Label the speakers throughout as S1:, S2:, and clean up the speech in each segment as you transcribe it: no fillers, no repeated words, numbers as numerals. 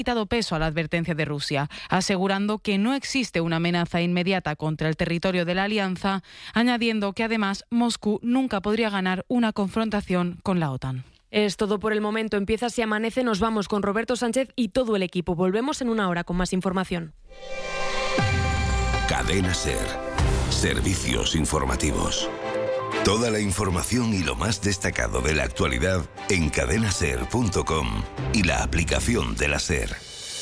S1: quitado peso a la advertencia de Rusia, asegurando que no existe una amenaza inmediata contra el territorio de la alianza, añadiendo que además Moscú nunca podría ganar una confrontación con la OTAN.
S2: Es todo por el momento. Empieza Si Amanece. Nos vamos con Roberto Sánchez y todo el equipo. Volvemos en una hora con más información.
S3: Cadena SER. Servicios informativos. Toda la información y lo más destacado de la actualidad en cadenaser.com y la aplicación de la SER.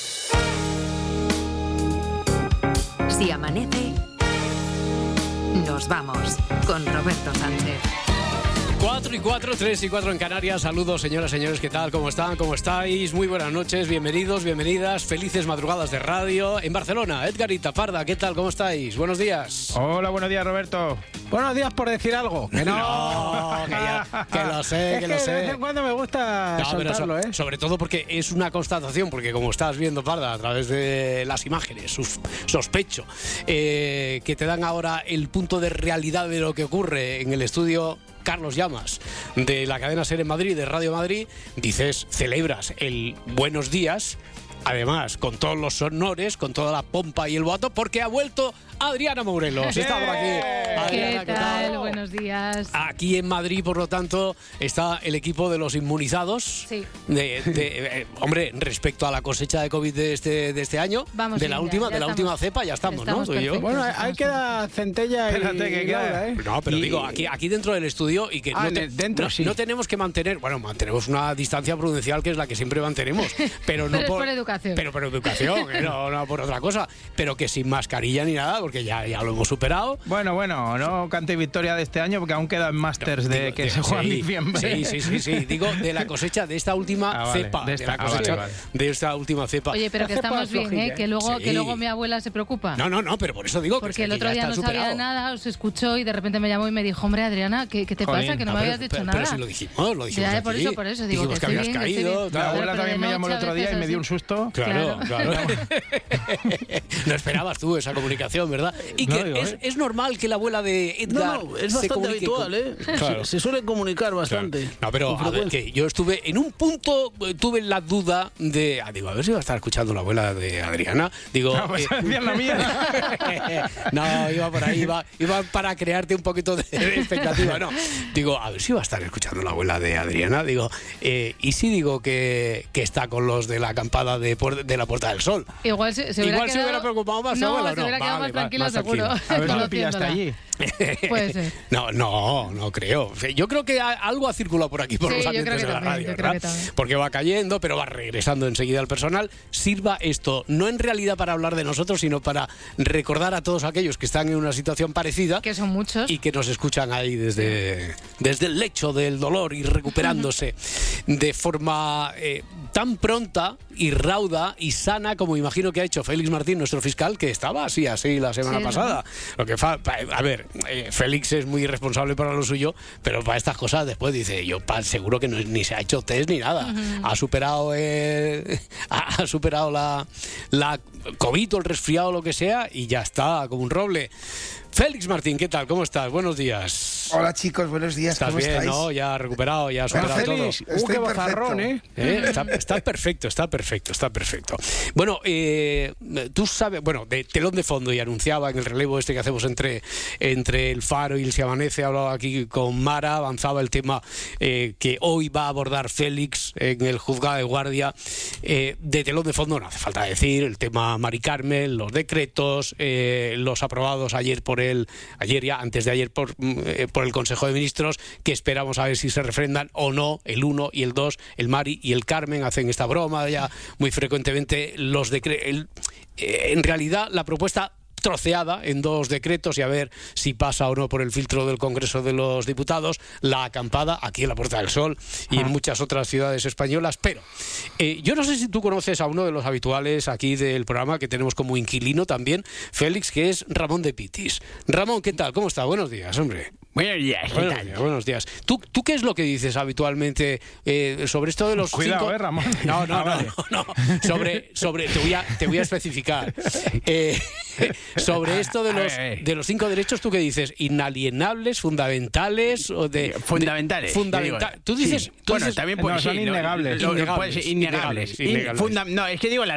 S4: Si amanece, nos vamos con Roberto Sánchez.
S5: 4 y 4, 3 y 4 en Canarias. Saludos, señoras, señores, ¿qué tal? ¿Cómo están? ¿Cómo estáis? Muy buenas noches, bienvenidos, bienvenidas, felices madrugadas de radio. En Barcelona, Edgarita Parda, ¿qué tal? ¿Cómo estáis? Buenos días.
S6: Hola, buenos días, Roberto. Buenos días por decir algo. Que no,
S5: que lo sé, que lo sé.
S6: De vez en cuando me gusta soltarlo,
S5: Sobre todo porque es una constatación, porque como estás viendo, Parda, a través de las imágenes, sospecho, que te dan ahora el punto de realidad de lo que ocurre en el estudio Carlos Llamas, de la cadena SER en Madrid, de Radio Madrid. Dices, celebras el buenos días, además con todos los honores, con toda la pompa y el boato, porque ha vuelto Adriana Morelos. Está por aquí. Adriana,
S7: ¿Qué tal? Buenos días.
S5: Aquí en Madrid, por lo tanto, está el equipo de los inmunizados.
S7: Sí.
S5: Hombre, respecto a la cosecha de COVID de este año,
S7: vamos
S5: de la última cepa, ya estamos, ¿no? Tú y yo.
S6: Bueno, hay que dar centella y...
S5: Espérate, que queda. No, pero digo, aquí dentro del estudio y que no tenemos que mantener, bueno, mantenemos una distancia prudencial que es la que siempre mantenemos, pero no
S7: por educación.
S5: Pero por educación, no por otra cosa, pero que sin mascarilla ni nada, porque ya lo hemos superado.
S6: Bueno, no cante victoria de este año porque aún quedan másters que se juegan en diciembre.
S5: Sí. Digo, de la cosecha de esta última cepa. De esta última cepa.
S7: Oye, pero que estamos bien, que luego mi abuela se preocupa.
S5: No, pero por eso digo
S7: porque el otro día no sabía nada, os escuchó y de repente me llamó y me dijo, hombre, Adriana, ¿qué te pasa? Que no me habías dicho nada.
S5: Pero si lo dijimos
S7: ya,
S5: aquí.
S7: Por eso digo
S5: dijimos que habías caído.
S6: Mi abuela también me llamó el otro día y me dio un susto.
S5: Claro. No esperabas tú esa comunicación, ¿verdad? Y que es normal que la abuela de Edgar
S8: es bastante habitual, Claro. Se suele comunicar bastante.
S5: Claro. No, pero a ver, que yo estuve en un punto, tuve la duda de... digo, a ver si va a estar escuchando la abuela de Adriana. Digo...
S6: No, pues decían la mía.
S5: No, iba por ahí, iba para crearte un poquito de expectativa. No, digo, a ver si va a estar escuchando la abuela de Adriana. Digo, ¿y si digo que está con los de la acampada de la Puerta del Sol?
S7: Igual se hubiera
S5: preocupado más.
S7: No, se hubiera quedado más tranquilo, seguro.
S6: A ver si lo pillaste allí.
S7: Puede ser.
S5: No creo. Yo creo que algo ha circulado por aquí, por los ambientes de la radio, ¿verdad? Porque va cayendo, pero va regresando enseguida al personal. Sirva esto, no en realidad para hablar de nosotros, sino para recordar a todos aquellos que están en una situación parecida.
S7: Que son muchos.
S5: Y que nos escuchan ahí desde el lecho del dolor y recuperándose de forma tan pronta y rauda y sana como imagino que ha hecho Félix Martín, nuestro fiscal, que estaba así la semana pasada. Lo que a ver, Félix es muy responsable para lo suyo, pero para estas cosas después dice, yo seguro que ni se ha hecho test ni nada. Ha superado la COVID o el resfriado o lo que sea y ya está, como un roble. Félix Martín, ¿qué tal? ¿Cómo estás? Buenos días.
S9: Hola chicos, buenos días.
S5: ¿Estás
S9: ¿Cómo
S5: bien,
S9: estáis?
S5: ¿no? Ya recuperado, ya superado
S6: Félix,
S5: todo.
S6: Qué bazarrón,
S5: Está perfecto. Bueno, tú sabes, de telón de fondo, y anunciaba en el relevo que hacemos entre El Faro y el Si Amanece, hablaba aquí con Mara, avanzaba el tema que hoy va a abordar Félix en el juzgado de guardia. De telón de fondo no hace falta decir, el tema Mari Carmen, los decretos, los aprobados antes de ayer por el Consejo de Ministros, que esperamos a ver si se refrendan o no. El 1 y el 2, el Mari y el Carmen, hacen esta broma ya muy frecuentemente. En realidad, la propuesta troceada en 2 decretos, y a ver si pasa o no por el filtro del Congreso de los Diputados, la acampada aquí en la Puerta del Sol y en muchas otras ciudades españolas. Pero yo no sé si tú conoces a uno de los habituales aquí del programa, que tenemos como inquilino también, Félix, que es Ramón de Pitis. Ramón, ¿qué tal? ¿Cómo está? Buenos días, hombre.
S8: Buenos días, ¿qué tal?
S5: Buenos días. ¿Tú qué es lo que dices habitualmente sobre esto de los
S6: Cuidado,
S5: 5?
S6: Ramón.
S5: No. Sobre te voy a especificar. sobre esto de los 5 derechos, ¿tú qué dices? ¿Inalienables, fundamentales o de
S9: fundamentales?
S5: Tú dices,
S6: también son innegables.
S5: Innegables.
S9: No, es que digo